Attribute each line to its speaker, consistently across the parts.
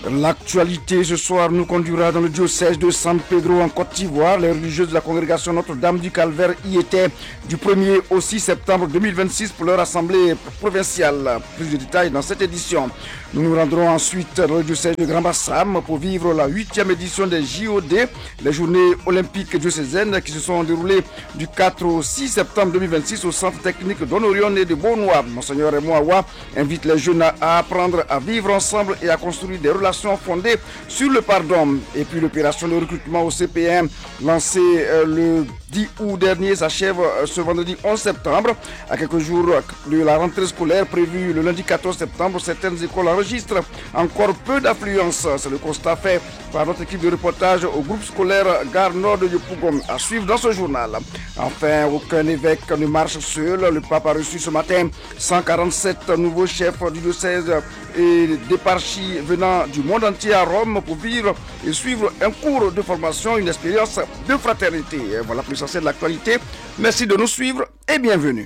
Speaker 1: L'actualité ce soir nous conduira dans le diocèse de San Pedro en Côte d'Ivoire. Les religieuses de la congrégation Notre-Dame du Calvaire y étaient du 1er au 6 septembre 2026 pour leur assemblée provinciale. Plus de détails dans cette édition. Nous nous rendrons ensuite dans le diocèse de Grand Bassam pour vivre la 8e édition des JOD, les journées olympiques diocésaines qui se sont déroulées du 4 au 6 septembre 2026 au centre technique d'Honorion et de Beaunois. Monseigneur Emoawa invite les jeunes à apprendre à vivre ensemble et à construire des relations fondées sur le pardon. Et puis l'opération de recrutement au CP1 lancée le 10 août dernier s'achève ce vendredi 11 septembre. À quelques jours de la rentrée scolaire prévue le lundi 14 septembre, certaines écoles enregistrent encore peu d'affluence. C'est le constat fait par notre équipe de reportage au groupe scolaire Gare Nord de Yopougon. À suivre dans ce journal. Enfin, aucun évêque ne marche seul. Le pape a reçu ce matin 147 nouveaux chefs du diocèse et d'éparchie venant du monde entier à Rome pour vivre et suivre un cours de formation, une expérience de fraternité. Et voilà plus essentiel de l'actualité. Merci de nous suivre et bienvenue.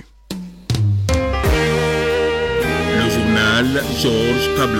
Speaker 2: Le journal Georges Pablan.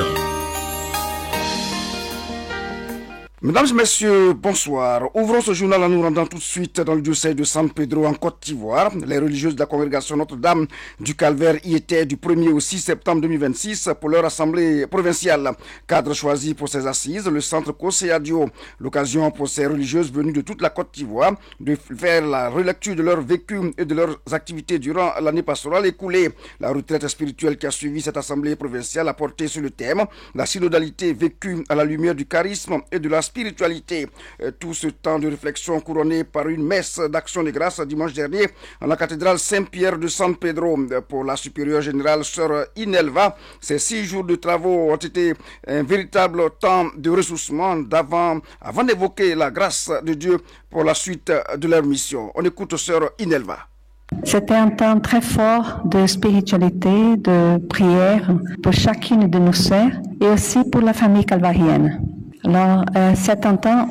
Speaker 1: Mesdames et messieurs, bonsoir. Ouvrons ce journal en nous rendant tout de suite dans le diocèse de San Pedro en Côte d'Ivoire. Les religieuses de la congrégation Notre-Dame du Calvaire y étaient du 1er au 6 septembre 2026 pour leur assemblée provinciale. Cadre choisi pour ces assises, le centre Koseadio. L'occasion pour ces religieuses venues de toute la Côte d'Ivoire de faire la relecture de leur vécu et de leurs activités durant l'année pastorale écoulée. La retraite spirituelle qui a suivi cette assemblée provinciale a porté sur le thème la synodalité vécue à la lumière du charisme et de la spiritualité. Tout ce temps de réflexion couronné par une messe d'action de grâce dimanche dernier en la cathédrale Saint-Pierre de San Pedro. Pour la supérieure générale sœur Inelva, ces 6 jours de travaux ont été un véritable temps de ressourcement avant d'évoquer la grâce de Dieu pour la suite de leur mission. On écoute sœur Inelva.
Speaker 3: C'était un temps très fort de spiritualité, de prière pour chacune de nos sœurs et aussi pour la famille calvarienne. Alors, c'est un temps où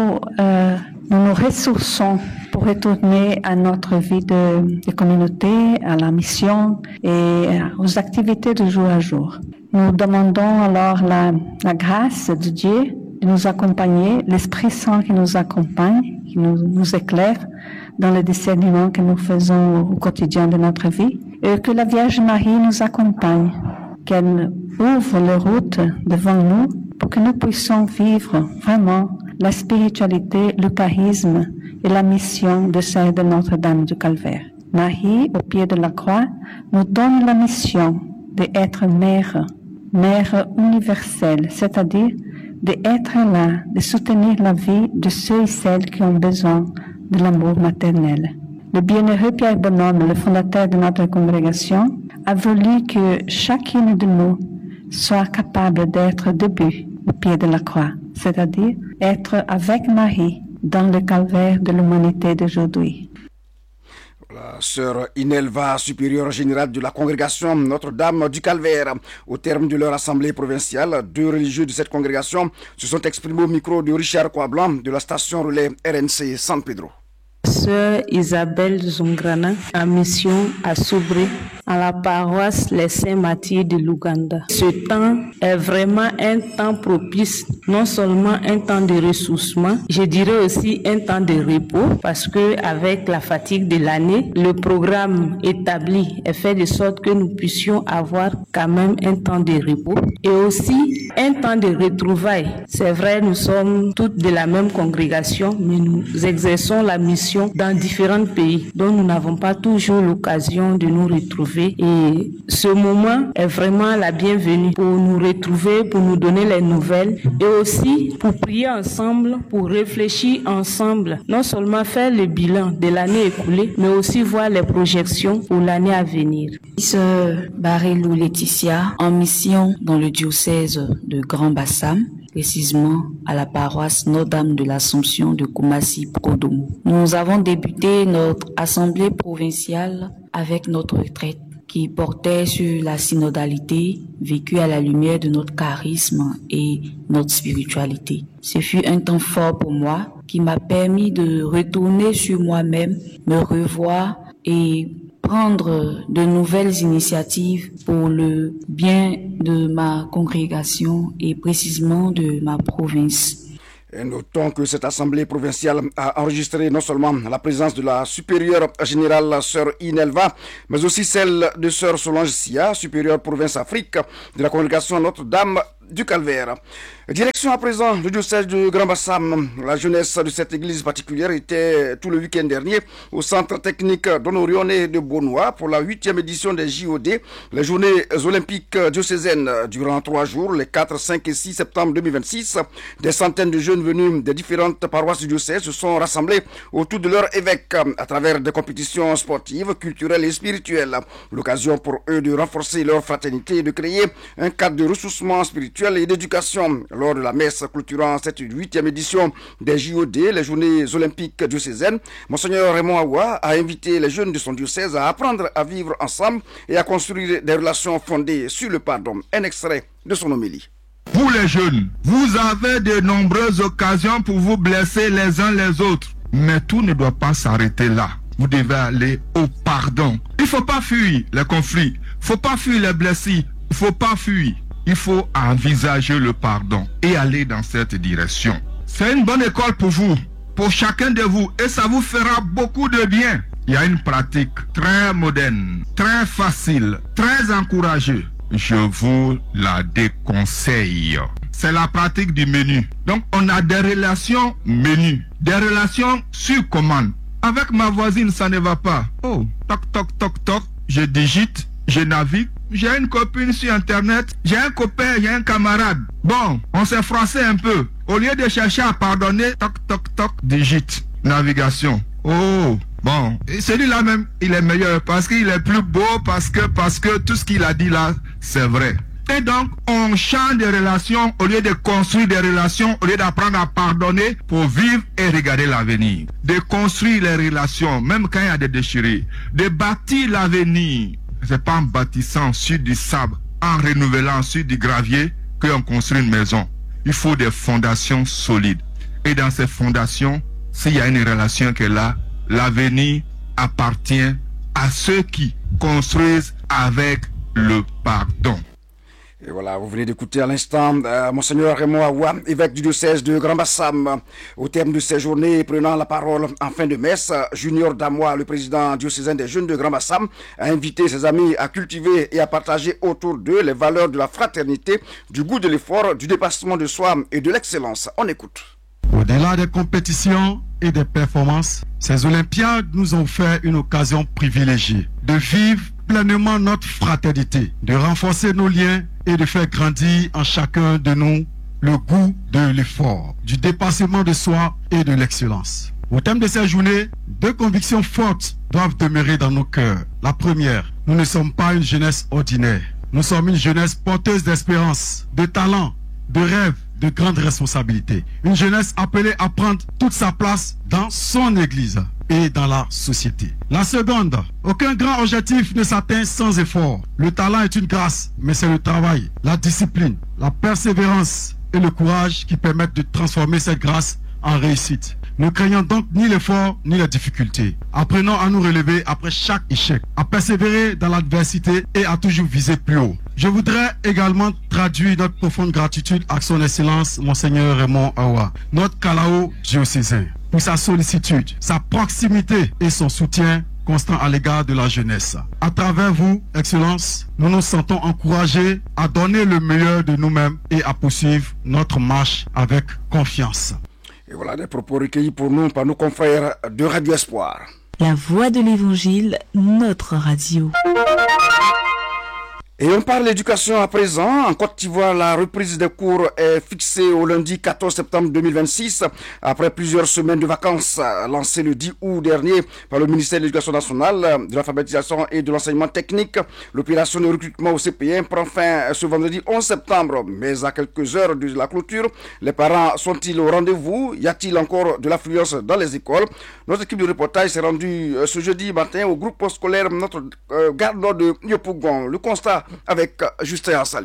Speaker 3: nous nous ressourçons pour retourner à notre vie de communauté, à la mission et aux activités de jour à jour. Nous demandons alors la grâce de Dieu de nous accompagner, l'Esprit Saint qui nous accompagne, qui nous éclaire dans le discernement que nous faisons au quotidien de notre vie, et que la Vierge Marie nous accompagne, qu'elle ouvre les routes devant nous pour que nous puissions vivre vraiment la spiritualité, le charisme et la mission de celle de Notre-Dame du Calvaire. Marie, au pied de la croix, nous donne la mission d'être mère universelle, c'est-à-dire d'être là, de soutenir la vie de ceux et celles qui ont besoin de l'amour maternel. Le bienheureux Pierre Bonhomme, le fondateur de notre congrégation, a voulu que chacune de nous soit capable d'être debout au pied de la croix, c'est-à-dire être avec Marie dans le calvaire de l'humanité d'aujourd'hui.
Speaker 1: La sœur Inelva, supérieure générale de la congrégation Notre-Dame du Calvaire. Au terme de leur assemblée provinciale, 2 religieux de cette congrégation se sont exprimés au micro de Richard Coablanc de la station relais RNC San Pedro.
Speaker 4: Sœur Isabelle Zungrana, en mission à Soubré, à la paroisse Les Saints-Martyrs de l'Ouganda. Ce temps est vraiment un temps propice, non seulement un temps de ressourcement, je dirais aussi un temps de repos, parce que avec la fatigue de l'année, le programme établi est fait de sorte que nous puissions avoir quand même un temps de repos et aussi un temps de retrouvailles. C'est vrai, nous sommes toutes de la même congrégation, mais nous exerçons la mission dans différents pays, dont nous n'avons pas toujours l'occasion de nous retrouver. Et ce moment est vraiment la bienvenue pour nous retrouver, pour nous donner les nouvelles et aussi pour prier ensemble, pour réfléchir ensemble, non seulement faire le bilan de l'année écoulée, mais aussi voir les projections pour l'année à venir.
Speaker 5: Sœur Barilou Laetitia, en mission dans le diocèse de Grand Bassam, précisément à la paroisse Notre-Dame de l'Assomption de Koumassi-Prodomo. Nous avons débuté notre assemblée provinciale avec notre retraite qui portait sur la synodalité vécue à la lumière de notre charisme et notre spiritualité. Ce fut un temps fort pour moi qui m'a permis de retourner sur moi-même, me revoir et prendre de nouvelles initiatives pour le bien de ma congrégation et précisément de ma province.
Speaker 1: Et notons que cette assemblée provinciale a enregistré non seulement la présence de la supérieure générale sœur Inelva, mais aussi celle de sœur Solange Sia, supérieure province Afrique de la congrégation Notre-Dame du Calvaire. Direction à présent le diocèse de Grand Bassam. La jeunesse de cette église particulière était tout le week-end dernier au centre technique d'Honorione de Beaunois pour la 8e édition des JOD, les journées olympiques diocésaines. Durant 3 jours, les 4, 5 et 6 septembre 2026, des centaines de jeunes venus des différentes paroisses du diocèse se sont rassemblés autour de leur évêque à travers des compétitions sportives, culturelles et spirituelles. L'occasion pour eux de renforcer leur fraternité et de créer un cadre de ressourcement spirituel et d'éducation. Lors de la messe clôturant cette 8e édition des JOD, les journées olympiques diocésaines, Monseigneur Raymond Awa a invité les jeunes de son diocèse à apprendre à vivre ensemble et à construire des relations fondées sur le pardon. Un extrait de son homélie.
Speaker 6: Vous les jeunes, vous avez de nombreuses occasions pour vous blesser les uns les autres. Mais tout ne doit pas s'arrêter là. Vous devez aller au pardon. Il ne faut pas fuir les conflits. Il ne faut pas fuir les blessures. Il ne faut pas fuir. Il faut envisager le pardon et aller dans cette direction. C'est une bonne école pour vous, pour chacun de vous, et ça vous fera beaucoup de bien. Il y a une pratique très moderne, très facile, très encouragée. Je vous la déconseille. C'est la pratique du menu. Donc, on a des relations menu, des relations sur commande. Avec ma voisine, ça ne va pas. Oh, toc, toc, toc, toc, je digite, je navigue. J'ai une copine sur Internet, j'ai un copain, j'ai un camarade. Bon, on s'est froissé un peu. Au lieu de chercher à pardonner, toc, toc, toc, digite, navigation. Oh, bon, et celui-là même, il est meilleur parce qu'il est plus beau, parce que tout ce qu'il a dit là, c'est vrai. Et donc, on change de relations au lieu de construire des relations, au lieu d'apprendre à pardonner pour vivre et regarder l'avenir. De construire les relations, même quand il y a des déchirures. De bâtir l'avenir. C'est pas en bâtissant sur du sable, en renouvelant sur du gravier qu'on construit une maison. Il faut des fondations solides. Et dans ces fondations, s'il y a une relation qui est là, l'avenir appartient à ceux qui construisent avec le pardon.
Speaker 1: Et voilà, vous venez d'écouter à l'instant Monseigneur Raymond Awa, évêque du diocèse de Grand Bassam. Au terme de ces journées, prenant la parole en fin de messe, Junior Damois, le président diocésain des jeunes de Grand Bassam, a invité ses amis à cultiver et à partager autour d'eux les valeurs de la fraternité, du goût de l'effort, du dépassement de soi et de l'excellence. On écoute.
Speaker 7: Au-delà des compétitions et des performances, ces Olympiades nous ont fait une occasion privilégiée de vivre pleinement notre fraternité, de renforcer nos liens et de faire grandir en chacun de nous le goût de l'effort, du dépassement de soi et de l'excellence. Au thème de ces journées, 2 convictions fortes doivent demeurer dans nos cœurs. La première, nous ne sommes pas une jeunesse ordinaire. Nous sommes une jeunesse porteuse d'espérance, de talent, de rêve, de grandes responsabilités. Une jeunesse appelée à prendre toute sa place dans son église et dans la société. La seconde, aucun grand objectif ne s'atteint sans effort. Le talent est une grâce, mais c'est le travail, la discipline, la persévérance et le courage qui permettent de transformer cette grâce en réussite. Ne craignons donc ni l'effort ni la difficulté. Apprenons à nous relever après chaque échec, à persévérer dans l'adversité et à toujours viser plus haut. Je voudrais également traduire notre profonde gratitude à son Excellence Monseigneur Raymond Awa, notre Kalao diocésain, pour sa sollicitude, sa proximité et son soutien constant à l'égard de la jeunesse. À travers vous, Excellence, nous nous sentons encouragés à donner le meilleur de nous-mêmes et à poursuivre notre marche avec confiance.
Speaker 1: Et voilà des propos recueillis pour nous par nos confrères de Radio Espoir.
Speaker 8: La voix de l'Évangile, notre radio.
Speaker 1: Et on parle d'éducation à présent. En Côte d'Ivoire, la reprise des cours est fixée au lundi 14 septembre 2026, après plusieurs semaines de vacances lancées le 10 août dernier par le ministère de l'Éducation nationale, de l'alphabétisation et de l'enseignement technique. L'opération de recrutement au CP1 prend fin ce vendredi 11 septembre. Mais à quelques heures de la clôture, les parents sont-ils au rendez-vous? Y a-t-il encore de l'affluence dans les écoles? Notre équipe de reportage s'est rendue ce jeudi matin au groupe scolaire Notre Garde Nord de Yopougon. Le constat avec Justin Assalé.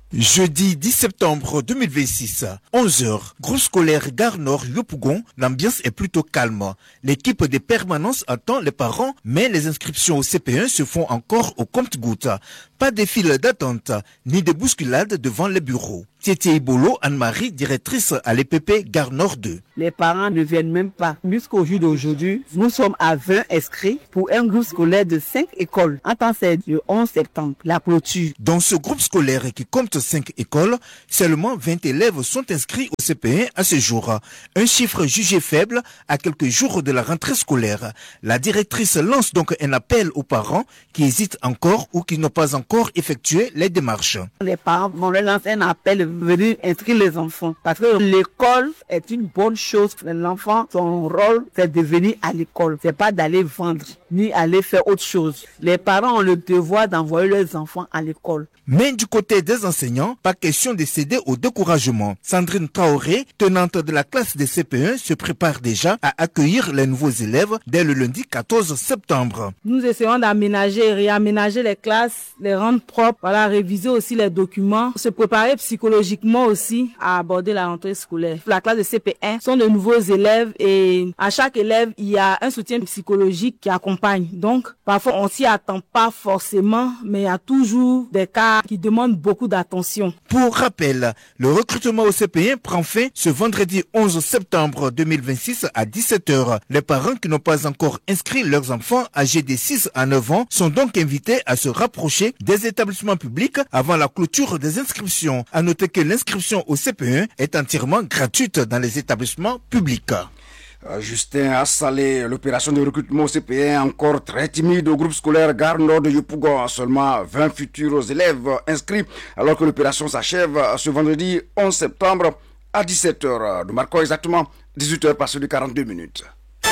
Speaker 9: Jeudi 10 septembre 2026, 11h, groupe scolaire Gare Nord Yopougon, l'ambiance est plutôt calme. L'équipe de permanence attend les parents, mais les inscriptions au CP1 se font encore au compte-gouttes. Pas de file d'attente, ni de bousculade devant les bureaux. Tieté Ibolo, Anne-Marie, directrice à l'EPP Gare Nord 2.
Speaker 10: Les parents ne viennent même pas. Jusqu'au jour d'aujourd'hui, nous sommes à 20 inscrits pour un groupe scolaire de 5 écoles. En temps, c'est le 11 septembre, la clôture.
Speaker 9: Dans ce groupe scolaire qui compte 5 écoles, seulement 20 élèves sont inscrits au CP1 à ce jour. Un chiffre jugé faible à quelques jours de la rentrée scolaire. La directrice lance donc un appel aux parents qui hésitent encore ou qui n'ont pas encore effectué les démarches.
Speaker 10: Les parents vont leur lancer un appel de venir inscrire les enfants. Parce que l'école est une bonne chose. L'enfant, son rôle, c'est de venir à l'école. C'est pas d'aller vendre, ni aller faire autre chose. Les parents ont le devoir d'envoyer leurs enfants à l'école.
Speaker 9: Mais du côté des enseignants, pas question de céder au découragement. Sandrine Traoré, tenante de la classe des CP1, se prépare déjà à accueillir les nouveaux élèves dès le lundi 14 septembre.
Speaker 11: Nous essayons d'aménager et réaménager les classes, les rendre propres, voilà, réviser aussi les documents, se préparer psychologiquement aussi à aborder la rentrée scolaire. La classe de CP1 sont de nouveaux élèves et à chaque élève, il y a un soutien psychologique qui accompagne. Donc, parfois, on s'y attend pas forcément, mais il y a toujours des cas qui demande beaucoup d'attention.
Speaker 9: Pour rappel, le recrutement au CP1 prend fin ce vendredi 11 septembre 2026 à 17h. Les parents qui n'ont pas encore inscrit leurs enfants âgés de 6 à 9 ans sont donc invités à se rapprocher des établissements publics avant la clôture des inscriptions. À noter que l'inscription au CP1 est entièrement gratuite dans les établissements publics.
Speaker 1: Justin Assalé, l'opération de recrutement au CP1 encore très timide au groupe scolaire Gare Nord de Yopougon. Seulement 20 futurs élèves inscrits alors que l'opération s'achève ce vendredi 11 septembre à 17h. Nous marquons exactement 18h passées de 42 minutes.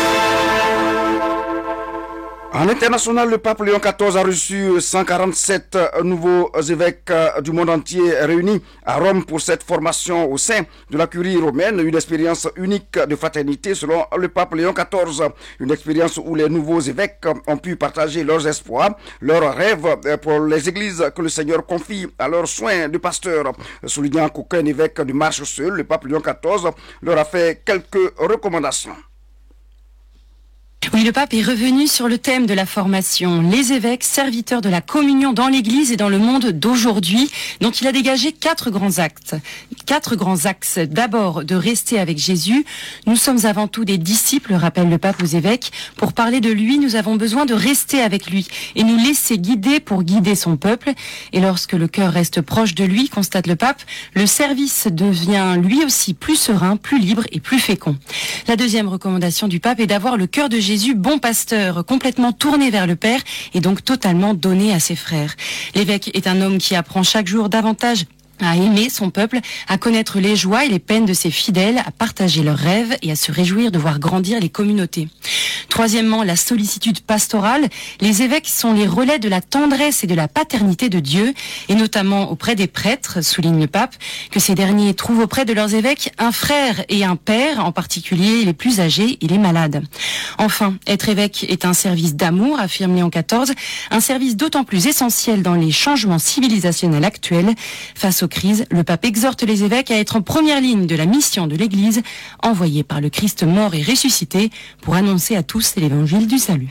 Speaker 1: En international, le pape Léon XIV a reçu 147 nouveaux évêques du monde entier réunis à Rome pour cette formation au sein de la curie romaine, une expérience unique de fraternité selon le pape Léon XIV, une expérience où les nouveaux évêques ont pu partager leurs espoirs, leurs rêves pour les églises que le Seigneur confie à leurs soins de pasteur. Soulignant qu'aucun évêque ne marche seul, le pape Léon XIV leur a fait quelques recommandations.
Speaker 12: Oui, le pape est revenu sur le thème de la formation. Les évêques, serviteurs de la communion dans l'Église et dans le monde d'aujourd'hui, dont il a dégagé 4 grands axes. 4 grands axes. D'abord, de rester avec Jésus. Nous sommes avant tout des disciples, rappelle le pape aux évêques. Pour parler de lui, nous avons besoin de rester avec lui et nous laisser guider pour guider son peuple. Et lorsque le cœur reste proche de lui, constate le pape, le service devient lui aussi plus serein, plus libre et plus fécond. La deuxième recommandation du pape est d'avoir le cœur de Jésus, bon pasteur, complètement tourné vers le Père et donc totalement donné à ses frères. L'évêque est un homme qui apprend chaque jour davantage à aimer son peuple, à connaître les joies et les peines de ses fidèles, à partager leurs rêves et à se réjouir de voir grandir les communautés. Troisièmement, la sollicitude pastorale. Les évêques sont les relais de la tendresse et de la paternité de Dieu, et notamment auprès des prêtres, souligne le pape, que ces derniers trouvent auprès de leurs évêques un frère et un père, en particulier les plus âgés et les malades. Enfin, être évêque est un service d'amour, affirme Léon XIV, un service d'autant plus essentiel dans les changements civilisationnels actuels. Face aux crises, le pape exhorte les évêques à être en première ligne de la mission de l'Église, envoyée par le Christ mort et ressuscité, pour annoncer à tous l'évangile du salut.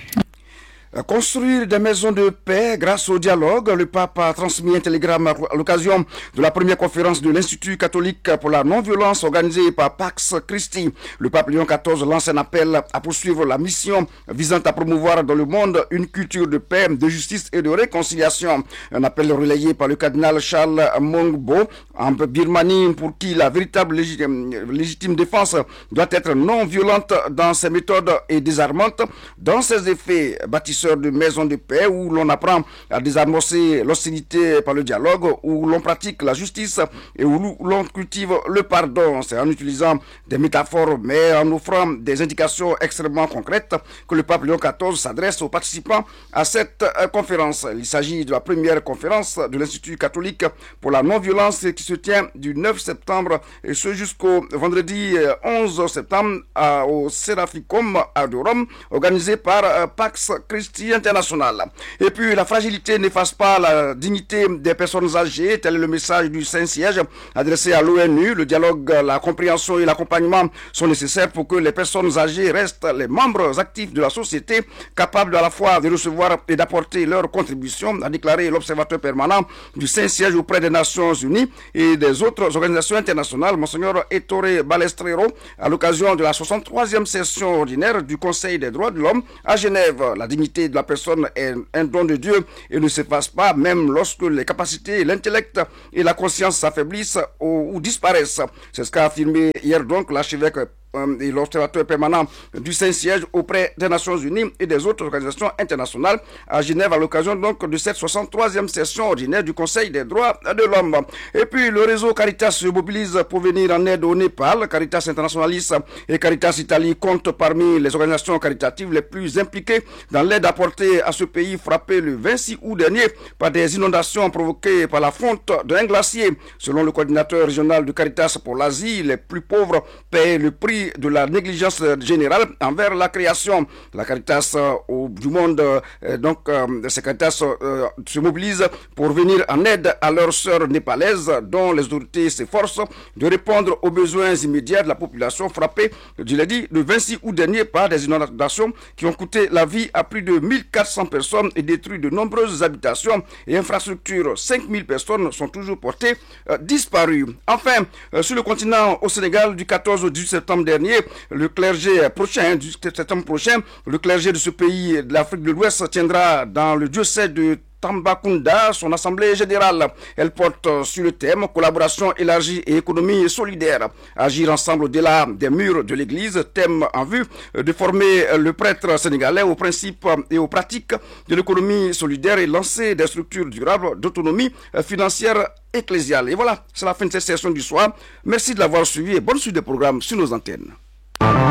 Speaker 1: Construire des maisons de paix grâce au dialogue. Le pape a transmis un télégramme à l'occasion de la première conférence de l'Institut catholique pour la non-violence organisée par Pax Christi. Le pape Léon XIV lance un appel à poursuivre la mission visant à promouvoir dans le monde une culture de paix, de justice et de réconciliation. Un appel relayé par le cardinal Charles Mongbo en Birmanie, pour qui la véritable légitime défense doit être non violente dans ses méthodes et désarmante dans ses effets. Bâtisseur de maisons de paix où l'on apprend à désamorcer l'hostilité par le dialogue, où l'on pratique la justice et où l'on cultive le pardon. C'est en utilisant des métaphores mais en offrant des indications extrêmement concrètes que le pape Léon XIV s'adresse aux participants à cette conférence. Il s'agit de la première conférence de l'Institut catholique pour la non-violence qui se tient du 9 septembre et ce jusqu'au vendredi 11 septembre au Seraphicum de Rome, organisé par Pax Christi. Amnesty International. Et puis la fragilité n'efface pas la dignité des personnes âgées, tel est le message du Saint-Siège adressé à l'ONU. Le dialogue, la compréhension et l'accompagnement sont nécessaires pour que les personnes âgées restent les membres actifs de la société, capables à la fois de recevoir et d'apporter leur contribution, a déclaré l'observateur permanent du Saint-Siège auprès des Nations Unies et des autres organisations internationales, Monseigneur Ettore Balestrero, à l'occasion de la 63e session ordinaire du Conseil des droits de l'homme à Genève. La dignité de la personne est un don de Dieu et ne s'efface pas, même lorsque les capacités, l'intellect et la conscience s'affaiblissent ou disparaissent. C'est ce qu'a affirmé hier donc l'archevêque et l'observateur permanent du Saint-Siège auprès des Nations Unies et des autres organisations internationales à Genève à l'occasion donc de cette 63e session ordinaire du Conseil des droits de l'homme. Et puis le réseau Caritas se mobilise pour venir en aide au Népal. Caritas Internationalis et Caritas Italie comptent parmi les organisations caritatives les plus impliquées dans l'aide apportée à ce pays frappé le 26 août dernier par des inondations provoquées par la fonte d'un glacier. Selon le coordinateur régional de Caritas pour l'Asie, les plus pauvres paient le prix de la négligence générale envers la création. La Caritas du monde, ces Caritas se mobilisent pour venir en aide à leurs sœurs népalaises dont les autorités s'efforcent de répondre aux besoins immédiats de la population frappée, je l'ai dit, le 26 août dernier par des inondations qui ont coûté la vie à plus de 1400 personnes et détruit de nombreuses habitations et infrastructures. 5000 personnes sont toujours portées disparues. Enfin, sur le continent, au Sénégal, du 14 au 18 septembre dernier, le clergé prochain, du septembre prochain, le clergé de ce pays de l'Afrique de l'Ouest tiendra dans le diocèse de Tambacounda son assemblée générale. Elle porte sur le thème collaboration élargie et économie solidaire. Agir ensemble au-delà des murs de l'église, thème en vue de former le prêtre sénégalais aux principes et aux pratiques de l'économie solidaire et lancer des structures durables d'autonomie financière ecclésiale. Et voilà, c'est la fin de cette session du soir. Merci de l'avoir suivi et bonne suite des programmes sur nos antennes.